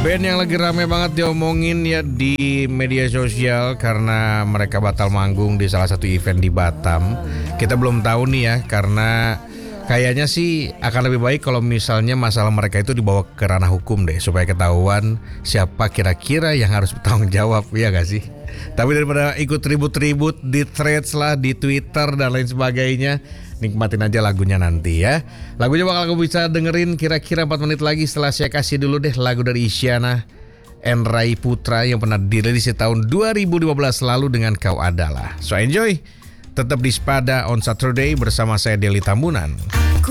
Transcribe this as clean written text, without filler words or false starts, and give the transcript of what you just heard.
Band yang lagi rame banget diomongin ya di media sosial karena mereka batal manggung di salah satu event di Batam. Kita belum tahu nih ya, karena kayaknya sih akan lebih baik kalau misalnya masalah mereka itu dibawa ke ranah hukum deh, supaya ketahuan siapa kira-kira yang harus bertanggung jawab, ya gak sih? Tapi daripada ikut ribut-ribut di threads lah, di Twitter dan lain sebagainya, nikmatin aja lagunya nanti ya. Lagunya bakal kamu bisa dengerin kira-kira 4 menit lagi setelah saya kasih dulu deh lagu dari Isyana and Rai Putra yang pernah dirilis di tahun 2015 lalu dengan Kau Adalah. So enjoy, tetap di Spada on Saturday bersama saya Deli Tambunan.